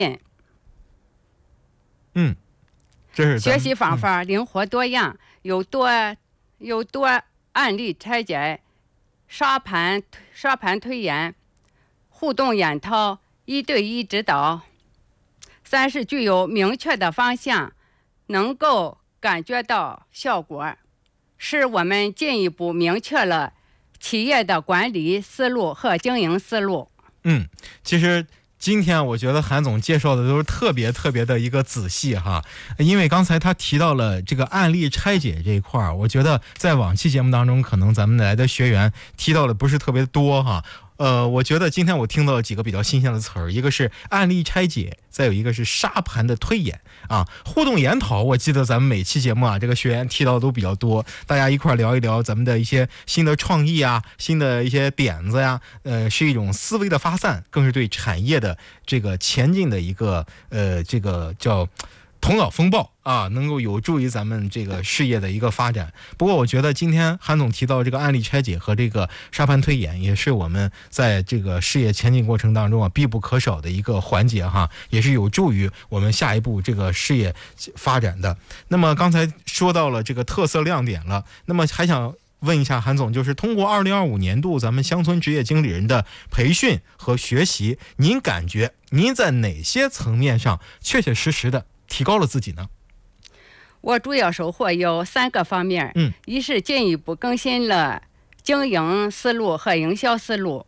这是学习方法灵活多样，有多案例拆解、沙盘推演、互动研讨、1对1指导。3是具有明确的方向，能够感觉到效果，是我们进一步明确了企业的管理思路和经营思路。 其实今天我觉得韩总介绍的都是特别的一个仔细哈，因为刚才他提到了这个案例拆解这一块儿，我觉得在往期节目当中可能咱们来的学员提到的不是特别多哈。我觉得今天我听到了几个比较新鲜的词儿，一个是案例拆解，再有一个是沙盘的推演啊，互动研讨。我记得咱们每期节目啊，这个学员提到的都比较多，大家一块聊一聊咱们的一些新的创意啊，新的一些点子呀，是一种思维的发散，更是对产业的这个前进的一个这个叫头脑风暴啊，能够有助于咱们这个事业的一个发展。不过我觉得今天韩总提到这个案例拆解和这个沙盘推演，也是我们在这个事业前进过程当中啊必不可少的一个环节哈，也是有助于我们下一步这个事业发展的。那么刚才说到了这个特色亮点了，那么还想问一下韩总，就是通过2025年度咱们乡村职业经理人的培训和学习，您感觉您在哪些层面上确实的提高了自己呢？ 我主要收获有3个方面，一是进一步更新了经营思路和营销思路，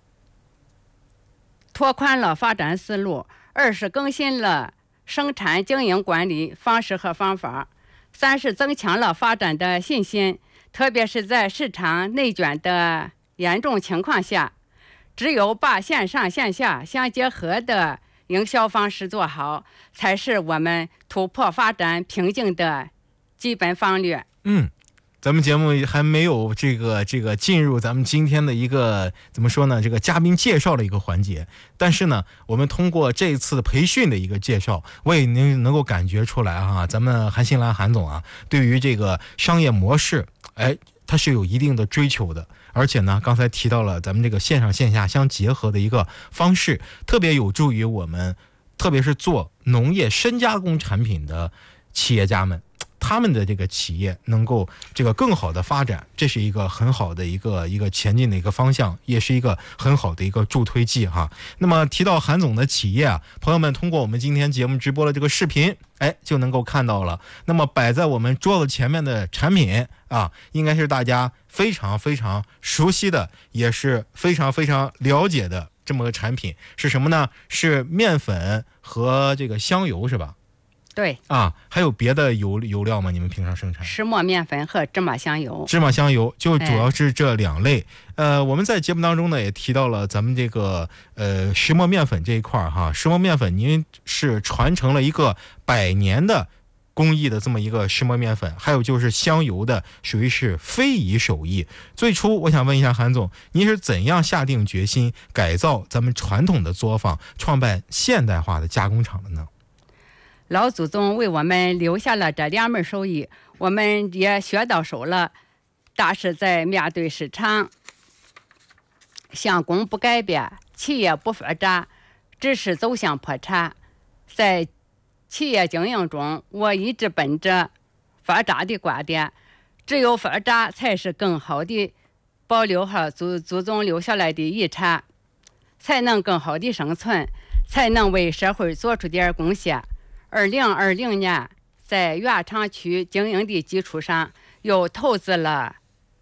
拓宽了发展思路；二是更新了生产经营管理方式和方法；三是增强了发展的信心，特别是在市场内卷的严重情况下，只有把线上线下相结合的营销方式做好，才是我们突破发展瓶颈的基本方略。 咱们节目还没有这个进入咱们今天的一个怎么说呢，这个嘉宾介绍的一个环节，但是呢我们通过这一次培训的一个介绍，我也能够感觉出来哈，咱们韩新兰韩总啊对于这个商业模式它是有一定的追求的，而且呢刚才提到了咱们这个线上线下相结合的一个方式，特别有助于我们特别是做农业深加工产品的企业家们，他们的这个企业能够这个更好的发展，这是一个很好的一个前进的一个方向，也是一个很好的一个助推剂哈。那么提到韩总的企业啊，朋友们通过我们今天节目直播的这个视频就能够看到了。那么摆在我们桌子前面的产品啊，应该是大家非常熟悉的，也是非常了解的这么个产品，是什么呢？是面粉和这个香油是吧？ 对啊，还有别的油料吗？你们平常生产？ 石磨面粉和芝麻香油。 芝麻香油就主要是这2类。我们在节目当中呢也提到了咱们这个石磨面粉这一块哈，石磨面粉您是传承了一个100年的工艺的这么一个石磨面粉，还有就是香油的属于是非遗手艺。最初我想问一下韩总，您是怎样下定决心改造咱们传统的作坊，创办现代化的加工厂的呢？ 老祖宗为我们留下了这2门手艺，我们也学到手了。大是在面对市场，相公不改变，企业不发展，只是走向破产。在企业经营中，我一直本着发展的观点，只有发展才是更好的保留好祖宗留下来的遗产，才能更好的生存，才能为社会做出点贡献。2020年，在原厂区经营的基础上，又投资了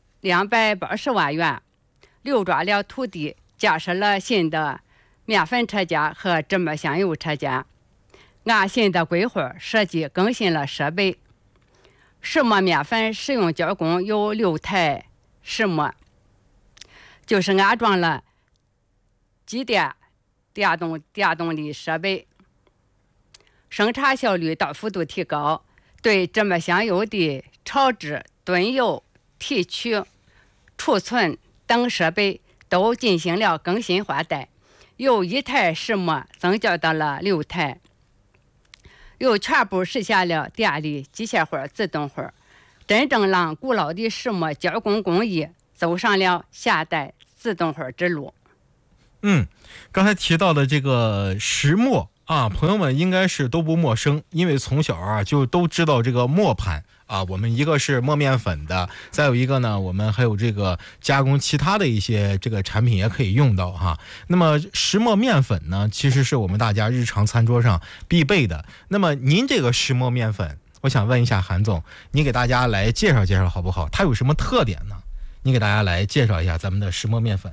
280万元，流转了土地，架设了新的面粉车间和芝麻香油车间。按新的规划设计更新了设备。石磨面粉使用加工有6台石磨，就是安装了机电电动的设备，生产效率大幅度提高，对芝麻香油的炒制、炖油、提取、储存等设备都进行了更新换代，由1台石磨增加到了6台，又全部实现了电力、机械化、自动化，真正让古老的石磨加工工艺走上了现代自动化之路。 刚才提到的这个石磨啊，朋友们应该是都不陌生，因为从小啊就都知道这个磨盘啊。我们一个是磨面粉的，再有一个呢，我们还有这个加工其他的一些这个产品也可以用到哈。那么石磨面粉呢，其实是我们大家日常餐桌上必备的。那么您这个石磨面粉，我想问一下韩总，你给大家来介绍介绍好不好？它有什么特点呢？你给大家来介绍一下咱们的石磨面粉。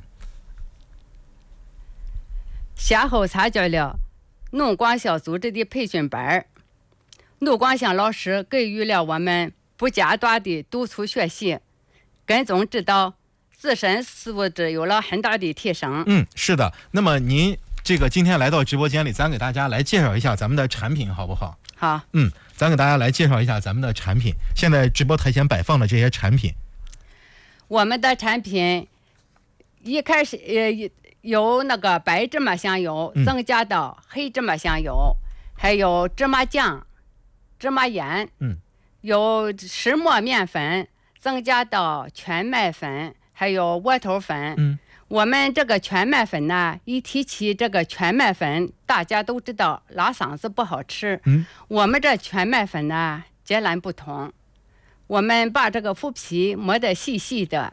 先后参加了农广校组织的培训班儿，陆广祥老师给予了我们不间断的督促学习、跟踪指导，自身素质有了很大的提升。 是的。那么您这个今天来到直播间里，咱给大家来介绍一下咱们的产品好不好？ 好。 咱给大家来介绍一下咱们的产品，现在直播台前摆放的这些产品。 我们的产品一开始有那个白芝麻香油，增加到黑芝麻香油，还有芝麻酱、芝麻盐，有石磨面粉，增加到全麦粉，还有窝头粉。我们这个全麦粉呢，一提起这个全麦粉，大家都知道拉嗓子不好吃。我们这全麦粉呢，截然不同。我们把这个麸皮磨得细细的，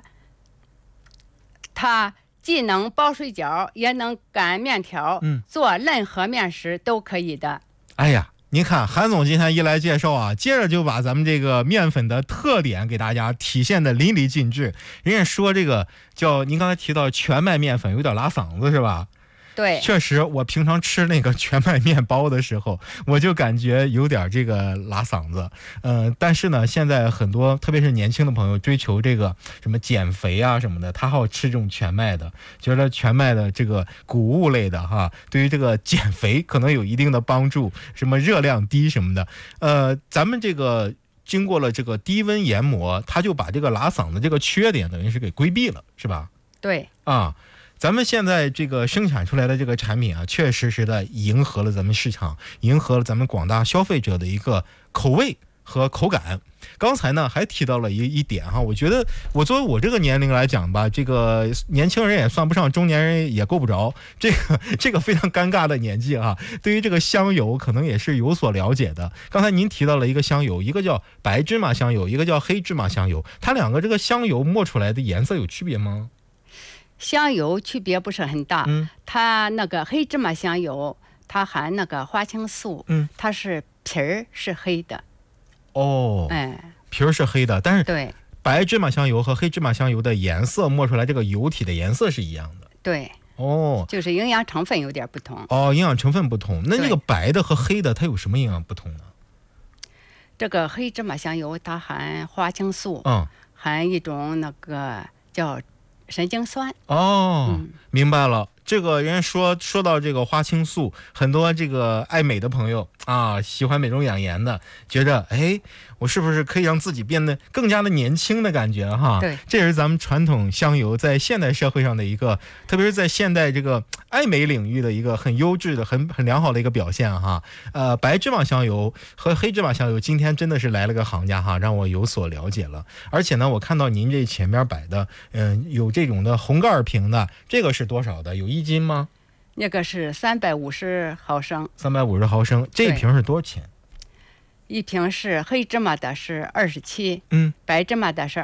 它既能包水饺，也能擀面条，做任何面食都可以的。 哎呀，您看韩总今天一来介绍啊，接着就把咱们这个面粉的特点给大家体现的淋漓尽致。人家说这个叫您刚才提到全麦面粉有点拉嗓子是吧？ 对， 确实，我平常吃那个全麦面包的时候，我就感觉有点这个拉嗓子。但是呢，现在很多特别是年轻的朋友追求这个什么减肥啊什么的，他好吃这种全麦的，觉得全麦的这个谷物类的哈，对于这个减肥可能有一定的帮助，什么热量低什么的。咱们这个经过了这个低温研磨，它就把这个拉嗓子这个缺点等于是给规避了，是吧？ 对啊。咱们现在这个生产出来的这个产品啊，确实是的迎合了咱们市场，迎合了咱们广大消费者的一个口味和口感。刚才呢还提到了一点哈，我觉得我作为我这个年龄来讲吧，这个年轻人也算不上，中年人也够不着，这个非常尴尬的年纪哈。对于这个香油可能也是有所了解的。刚才您提到了一个香油，一个叫白芝麻香油，一个叫黑芝麻香油，它两个这个香油磨出来的颜色有区别吗？ 香油区别不是很大，它那个黑芝麻香油，它含那个花青素，它是皮儿是黑的。皮儿是黑的，但是对白芝麻香油和黑芝麻香油的颜色磨出来这个油体的颜色是一样的。 对，就是营养成分有点不同。 营养成分不同。那这个白的和黑的它有什么营养不同呢？ 这个黑芝麻香油它含花青素，含一种那个叫神经酸。 明白了。这个人说到这个花青素，很多这个爱美的朋友啊，喜欢美容养颜的，觉着我是不是可以让自己变得更加的年轻的感觉哈？ 对， 这也是咱们传统香油在现代社会上的一个，特别是在现代这个爱美领域的一个很优质的、很良好的一个表现哈。白芝麻香油和黑芝麻香油今天真的是来了个行家哈，让我有所了解了。而且呢，我看到您这前面摆的，有这种的红盖瓶的，这个是多少的？有1斤吗？ 那个是350毫升。 350毫升，这瓶是多少钱？ 一瓶是黑芝麻的是27，白芝麻的是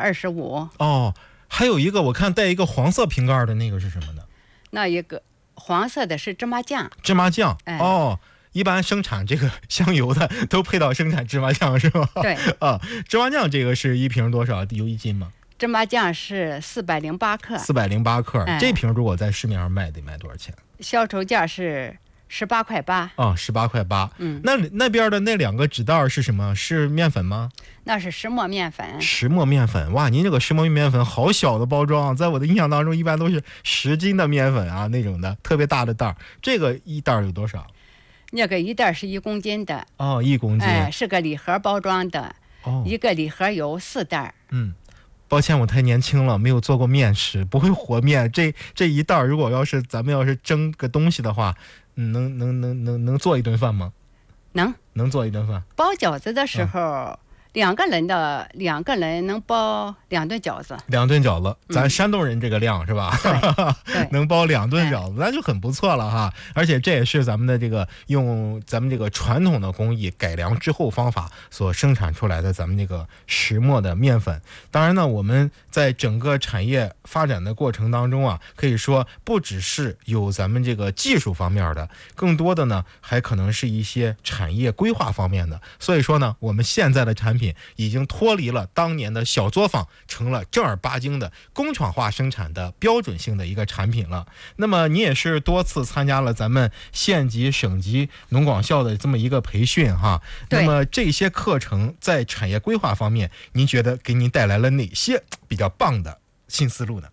25。 还有一个我看带一个黄色瓶盖的那个是什么呢？ 那一个黄色的是芝麻酱。 芝麻酱，一般生产这个香油的都配到生产芝麻酱是吧？ 对。 芝麻酱这个是一瓶多少？有1斤吗？ 芝麻酱是408克。 408克，这瓶如果在市面上卖得卖多少钱？ 销售价是18.8块。 18.8块。那边的那2个纸袋是什么？是面粉吗？ 那是石磨面粉。 石磨面粉，哇，您这个石磨面粉好小的包装，在我的印象当中一般都是10斤的面粉啊那种的，特别大的袋。这个一袋有多少？ 那个一袋是1公斤的。 1公斤。 是个礼盒包装的。一个礼盒有4袋。 抱歉，我太年轻了，没有做过面食，不会和面。这一袋如果咱们要是蒸个东西的话，能做一顿饭吗？ 能做一顿饭。 包饺子的时候， 两个人能包2顿饺子。 2顿饺子，咱山东人这个量是吧？ 对能包2顿饺子，那就很不错了哈。而且这也是咱们的这个用咱们这个传统的工艺改良之后方法所生产出来的咱们这个石磨的面粉。当然呢，我们在整个产业发展的过程当中啊，可以说不只是有咱们这个技术方面的，更多的呢还可能是一些产业规划方面的。所以说呢，我们现在的产品已经脱离了当年的小作坊，成了正儿八经的工厂化生产的标准性的一个产品了。那么你也是多次参加了咱们县级省级农广校的这么一个培训哈，那么这些课程在产业规划方面，您觉得给您带来了哪些比较棒的新思路呢？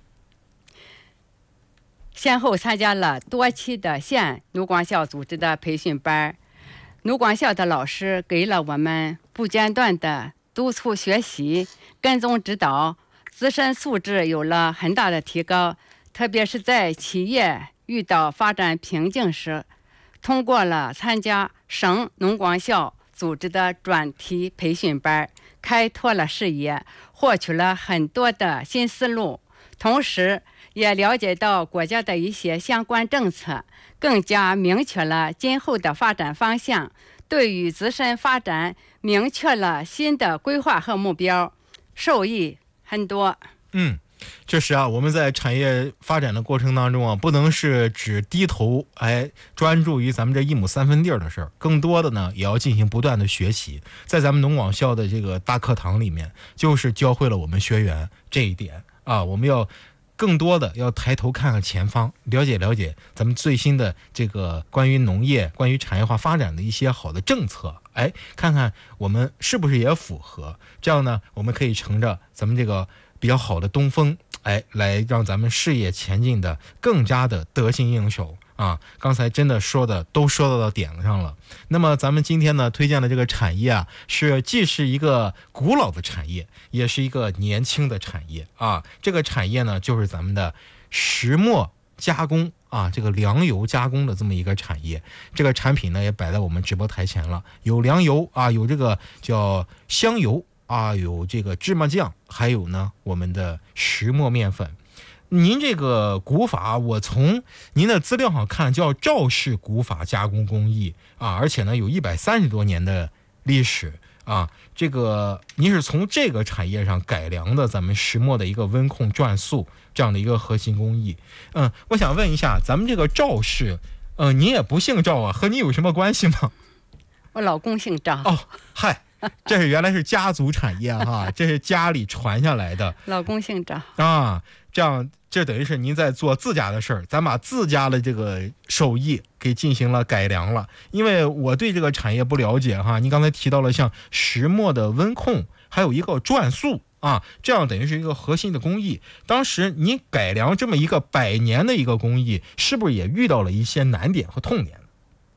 先后参加了多期的县农广校组织的培训班，农广校的老师给了我们不间断的督促学习、跟踪指导，自身素质有了很大的提高。特别是在企业遇到发展瓶颈时，通过了参加省农广校组织的专题培训班，开拓了视野，获取了很多的新思路，同时也了解到国家的一些相关政策，更加明确了今后的发展方向，对于自身发展明确了新的规划和目标，受益很多。 确实啊，我们在产业发展的过程当中啊，不能是只低头专注于咱们这1亩3分地的事儿，更多的呢也要进行不断的学习。在咱们农广校的这个大课堂里面，就是教会了我们学员这一点啊，我们要更多的要抬头看看前方，了解了解咱们最新的这个关于农业、关于产业化发展的一些好的政策，看看我们是不是也符合。这样呢，我们可以乘着咱们这个比较好的东风，来让咱们事业前进的更加的得心应手啊！刚才真的都说到点子上了。那么咱们今天呢推荐的这个产业啊，既是一个古老的产业，也是一个年轻的产业啊。这个产业呢就是咱们的石磨加工啊，这个粮油加工的这么一个产业。这个产品呢也摆在我们直播台前了，有粮油啊，有这个叫香油啊，有这个芝麻酱，还有呢我们的石磨面粉。您这个古法，我从您的资料上看叫赵氏古法加工工艺啊，而且呢有130多年的历史啊。这个您是从这个产业上改良的咱们石磨的一个温控转速这样的一个核心工艺。我想问一下，咱们这个赵氏，您也不姓赵啊，和你有什么关系吗？ 我老公姓赵。 哦，嗨。原来是家族产业哈，这是家里传下来的。 老公姓赵啊，这等于是您在做自家的事儿，咱把自家的这个手艺给进行了改良了。因为我对这个产业不了解哈，您刚才提到了像石磨的温控，还有一个转速啊，这样等于是一个核心的工艺。当时您改良这么一个100年的一个工艺，是不是也遇到了一些难点和痛点？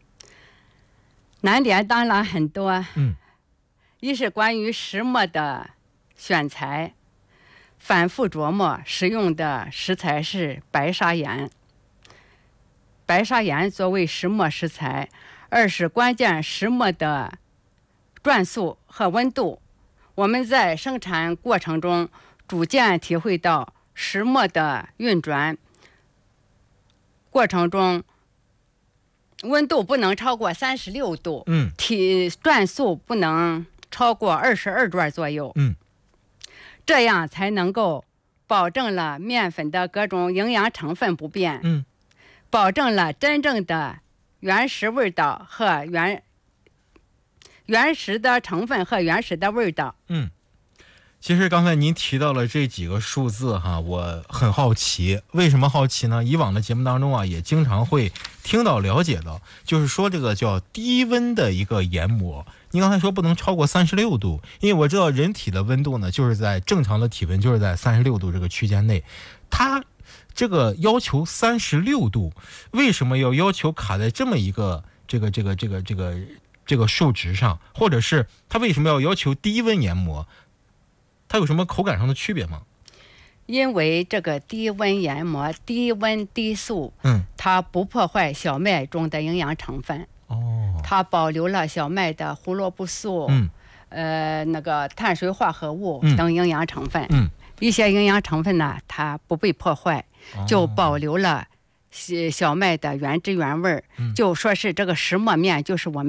难点当然很多。一是关于石磨的选材，反复琢磨使用的食材是白砂岩，白砂岩作为石磨食材。二是关键石磨的转速和温度，我们在生产过程中逐渐体会到石磨的运转过程中温度不能超过36度，转速不能超过22转左右，这样才能够保证了面粉的各种营养成分不变，保证了真正的原始味道和原始的成分和原始的味道。 其实刚才您提到了这几个数字哈，我很好奇，为什么好奇呢？以往的节目当中啊，也经常会听到了解到，就是说这个叫低温的一个研磨。您刚才说不能超过36度，因为我知道人体的温度呢，就是在正常的体温就是在36度这个区间内，它这个要求36度，为什么要求卡在这么一个这个数值上，或者是它为什么要求低温研磨？它有什么口感上的区别吗？ 因为这个低温研磨、低温低速，它不破坏小麦中的营养成分，它保留了小麦的胡萝卜素、 那个碳水化合物等营养成分。一些营养成分呢，它不被破坏，就保留了小麦的原汁原味儿。就说是这个石磨面，就是我们